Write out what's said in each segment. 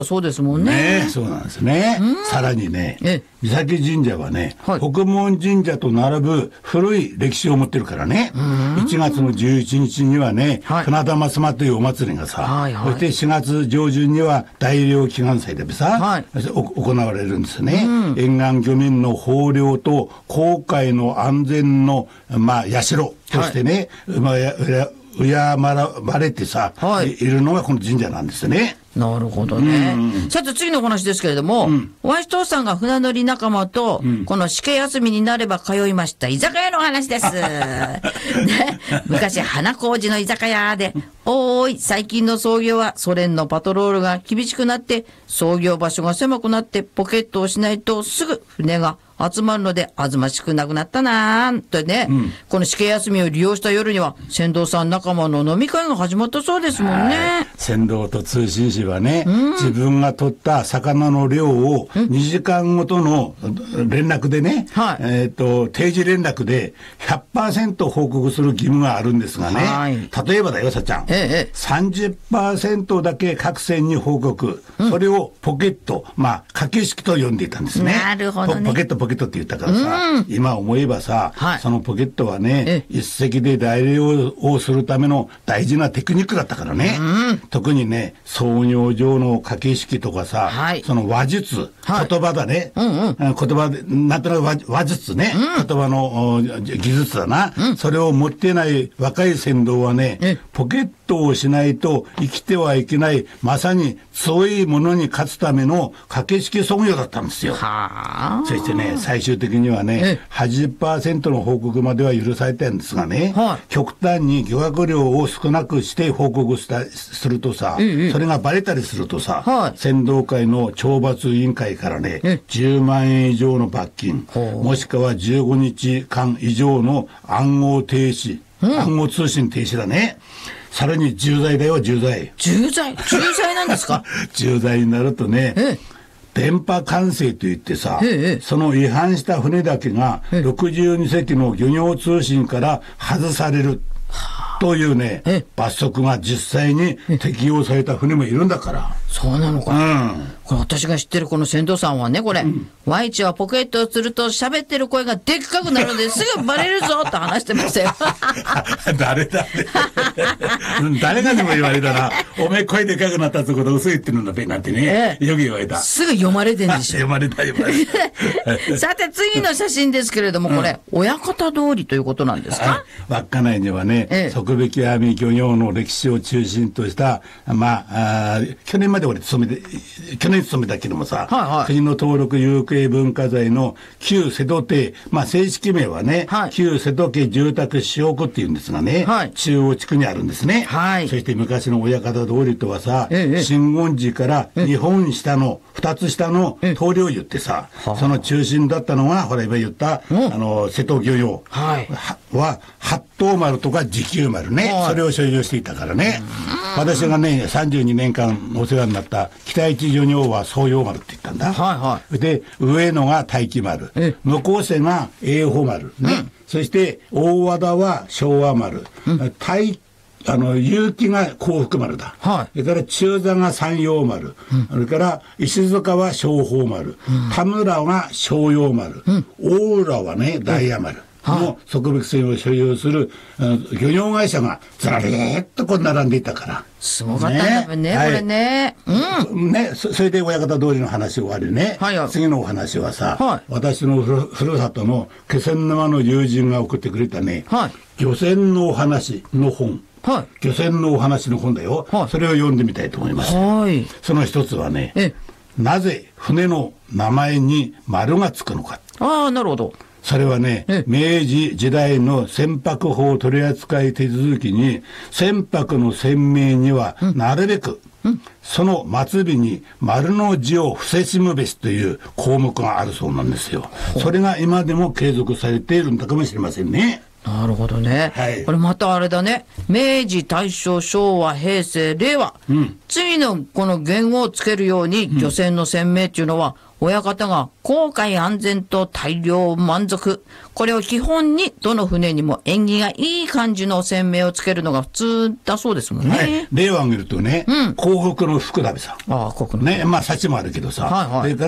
そうですもんね。 ね、そうなんですね。さらにね、三崎神社はね、 はい、 北門神社と並ぶ古い歴史を持ってるからね、1月の11日にはね、 はい、 船玉様というお祭りがさ、 はいはい、 そして4月上旬には大漁祈願祭でさ、 はい、 行われるんですね。沿岸漁民の豊漁と航海の安全の、社としてね、敬われてさ、はい、いるのがこの神社なんですね。 なるほどね。さて次のお話ですけれども、おやじ父さんが船乗り仲間と、このしけ休みになれば通いました居酒屋の話です。ね、昔花小路の居酒屋で、おーい、最近の操業はソ連のパトロールが厳しくなって、操業場所が狭くなってポケットをしないとすぐ船が集まるので、あずましくなくなったなーってね、このしけ休みを利用した夜には、船頭さん仲間の飲み会が始まったそうですもんね。 船頭と通信士はね、自分が取った魚の量を2時間ごとの連絡でね、定時連絡で 100% 報告する義務があるんですがね、はい、例えばだよ、さちゃん、30% だけ各船に報告、それをポケット、掛け式と呼んでいたんですね。 なるほどね。 ポケットって言ったからさ、今思えばさ、はい、そのポケットはね、一隻で大漁をするための大事なテクニックだったからね、特にね、操業上の掛け式とかさ、はい、その話術、言葉だね、言葉でなんとなく話術ね、言葉の技術だな、それを持ってない若い船頭はね、ポケットをしないと生きてはいけない、まさに強いものに勝つための掛け式操業だったんですよ。そしてね、最終的にはね、80% の報告までは許されたんですがね、極端に漁獲量を少なくして報告するとさ、それがバレたりするとさ、船頭会の懲罰委員会からね、10万円以上の罰金、もしくは15日間以上の暗号停止、暗号通信停止だね。さらに重罪だよ、重罪。 重罪なんですか？ 重罪になるとね、電波管制といってさ、その違反した船だけが62隻の漁業通信から外されるというね、罰則が実際に適用された船もいるんだから。 そうなのか。これ私が知ってるこの船頭さんはね、これ、ワイチはポケットをすると喋ってる声がでっかくなるのですぐバレるぞと話してましたよ。 誰だ誰がでも言われたら、おめえ声でかくなったってこと嘘言ってるんだべなんてね、よく言われた。 すぐ読まれてんでしょ。 読まれた。 さて次の写真ですけれども、これ、親方通りということなんですか？ 稚内にはね、底引き網漁業の歴史を中心とした、去年まで俺勤めたけどもさ、国の登録有形文化財の旧瀬戸邸、正式名はね、旧瀬戸家住宅使用区っていうんですがね、中央地区にあるんですね。そして昔の親方通りとはさ、真言寺から2本下の2つ下の通りを言ってさ、その中心だったのがほら今言った瀬戸漁業は八頭丸とか持久丸ね、それを所有していたからね。私がね32年間お世話になった北一漁業は宗陽丸って言ったんだ。で上野が大気丸、向こう瀬が栄宝丸ね、そして大和田は昭和丸、結城が幸福丸だ、それから中座が山陽丸、それから石塚は正宝丸、田村が正陽丸、大浦はねダイヤ丸の側壁船を所有する漁業会社がずらりっとこう並んでいたから。 すごかったんだね、これね。 それで親方通りの話終わりね。次のお話はさ、私のふるさとの気仙沼の友人が送ってくれたね、漁船のお話の本。漁船のお話の本だよ。それを読んでみたいと思います。その一つはね、なぜ船の名前に丸がつくのか。 なるほど。 それはね、明治時代の船舶法取扱手続きに、船舶の船名にはなるべく、その末尾に丸の字を伏せしむべしという項目があるそうなんですよ。それが今でも継続されているんだかもしれませんね。 なるほどね、これまたあれだね、明治大正昭和平成令和、次のこの元号をつけるように漁船の船名っていうのは親方が航海安全と大量満足。これを基本に、どの船にも縁起がいい感じの船名をつけるのが普通だそうですもんね。 はい。例を挙げるとね、幸福の福だべさ。 ああ、幸福の。 ね、まあ、幸もあるけどさ。 はいはい。 それから、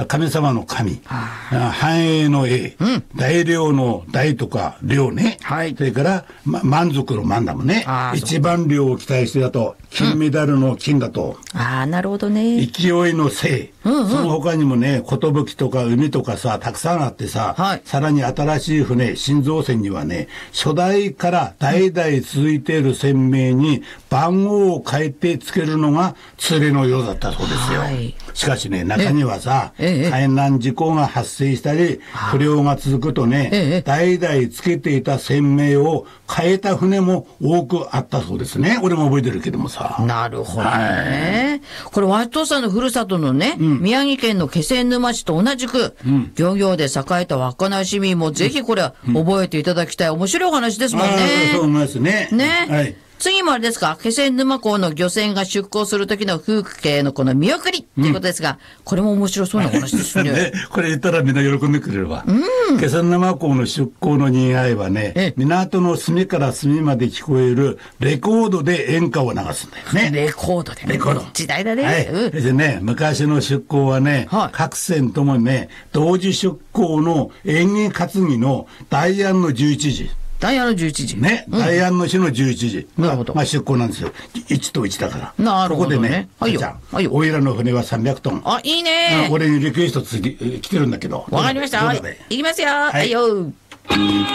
神様の神。繁栄の栄。大量の大とか量ね。 はい。 それから、満足の満だもんね。一番量を期待してだと、金メダルの金だと。 ああ、なるほどね。 勢いの勢。その他にもね、寿とか海とかさ、たくさんあってさ、 はい、 さらに新しい船、新造船にはね、初代から代々続いている船名に番号を変えてつけるのが連れのようだったそうですよ。はい、しかしね、中にはさ、海難事故が発生したり、不良が続くとね、代々つけていた船名を変えた船も多くあったそうですね。俺も覚えてるけどもさ。 なるほどね。これ、ワイトさんのふるさとのね、宮城県の気仙沼市と同じく、漁業で栄えた稚内市民もぜひこれは覚えていただきたい面白いお話ですもんね。 そう思いますね。 ね。 はい。 次もあれですか、気仙沼港の漁船が出港する時の風景のこの見送りっていうことですが、これも面白そうな話ですね。 ね、これ言ったらみんな喜んでくれるわ。気仙沼港の出港のにぎわいはね、港の隅から隅まで聞こえるレコードで演歌を流すんだよね。 レコードで。 レコード。 時代だね。 はい。でね、昔の出港はね、各船ともね、同時出港の演技担ぎの大安の11時。 ダイヤの11時。 ね。ダイヤの日の11時。 なるほど。 まあ出港なんですよ。1と1だから。 なるほどね。 ここでね、 はいよ。 はいよ。おいらの船は300トン。 あ、いいね。 俺にリクエスト来てるんだけど。 わかりました。はい。行きますよ。はいよ。